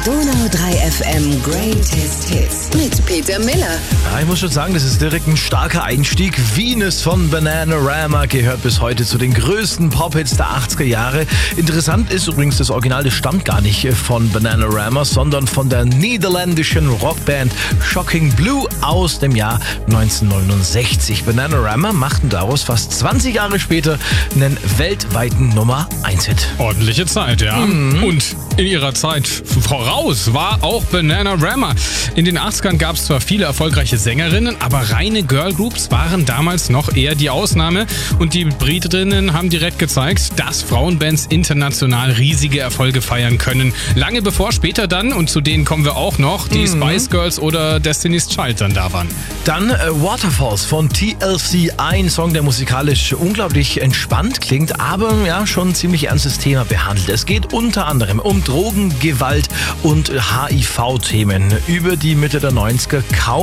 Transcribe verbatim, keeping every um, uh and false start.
Donau drei F M Greatest Hits mit Peter Miller. Ja, ich muss schon sagen, das ist direkt ein starker Einstieg. Venus von Bananarama gehört bis heute zu den größten Pop-Hits der achtziger Jahre. Interessant ist übrigens, das Original, das stammt gar nicht von Bananarama, sondern von der niederländischen Rockband Shocking Blue aus dem Jahr neunzehnhundertneunundsechzig. Bananarama machten daraus fast zwanzig Jahre später einen weltweiten Nummer eins Hit. Ordentliche Zeit, ja. Mhm. Und in ihrer Zeit voraus war auch Bananarama. In den achtzigern gab es zwar viele erfolgreiche Sängerinnen, aber reine Girlgroups waren damals noch eher die Ausnahme. Und die Britinnen haben direkt gezeigt, dass Frauenbands international riesige Erfolge feiern können. Lange bevor später dann, und zu denen kommen wir auch noch, die mhm. Spice Girls oder Destiny's Child dann da waren. Dann äh, Waterfalls von T L C, ein Song, der musikalisch unglaublich entspannt klingt, aber ja schon ein ziemlich ernstes Thema behandelt. Es geht unter anderem um Drogen, Gewalt und H I V-Themen. Über die Mitte der neunziger kaum